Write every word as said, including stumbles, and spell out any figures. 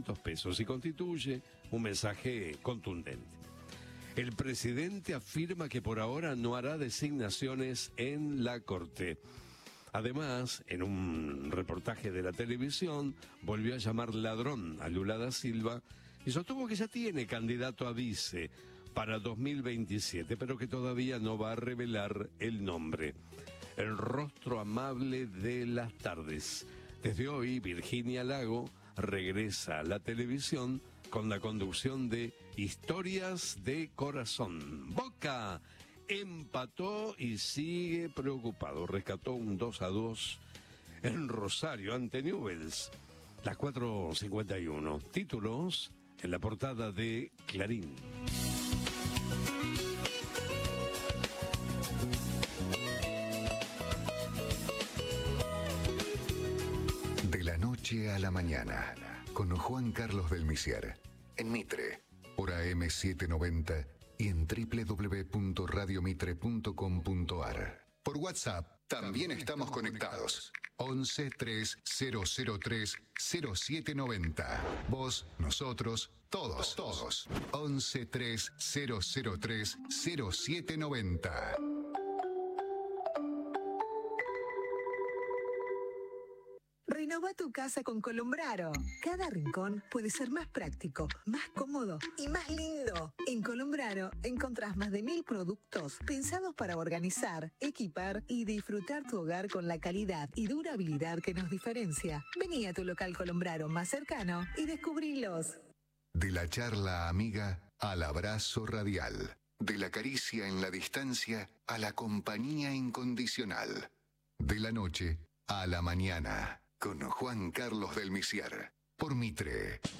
quinientos pesos y constituye un mensaje contundente. El presidente afirma que por ahora no hará designaciones en la Corte. Además, en un reportaje de la televisión, volvió a llamar ladrón a Lula da Silva y sostuvo que ya tiene candidato a vice para dos mil veintisiete, pero que todavía no va a revelar el nombre. El rostro amable de las tardes. Desde hoy, Virginia Lago regresa a la televisión con la conducción de Historias de Corazón. Boca empató y sigue preocupado. Rescató un dos a dos en Rosario ante Newell's. Las cuatro cincuenta y uno. Títulos en la portada de Clarín. De la noche a la mañana, con Juan Carlos del Misier, en Mitre, por A M setecientos noventa y en doble u doble u doble u punto radio mitre punto com punto a r. Por WhatsApp también estamos conectados. once tres cero cero tres cero siete noventa. Vos, nosotros, todos, todos. once tres cero cero tres cero siete noventa. Renova tu casa con Colombraro. Cada rincón puede ser más práctico, más cómodo y más lindo. En Colombraro encontrás más de mil productos pensados para organizar, equipar y disfrutar tu hogar con la calidad y durabilidad que nos diferencia. Vení a tu local Colombraro más cercano y descubrilos. De la charla amiga al abrazo radial. De la caricia en la distancia a la compañía incondicional. De la noche a la mañana. Con Juan Carlos del Misier. Por Mitre.